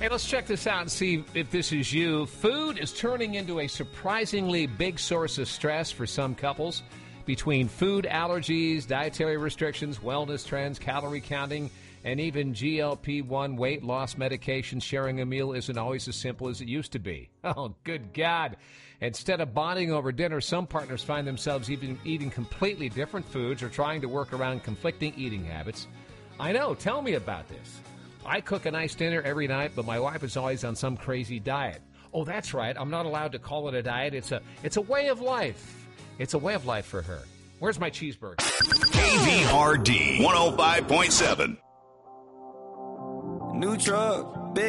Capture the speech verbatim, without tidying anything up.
let's check this out and see if this is you. Food is turning into a surprisingly big source of stress for some couples. Between food allergies, dietary restrictions, wellness trends, calorie counting, and even G L P one weight loss medication, sharing a meal isn't always as simple as it used to be. Oh, good God. Instead of bonding over dinner, some partners find themselves even eating completely different foods or trying to work around conflicting eating habits. I know. Tell me about this. I cook a nice dinner every night, but my wife is always on some crazy diet. Oh, that's right. I'm not allowed to call it a diet. It's a, it's a way of life. It's a way of life for her. Where's my cheeseburger? K V R D one oh five point seven. New truck,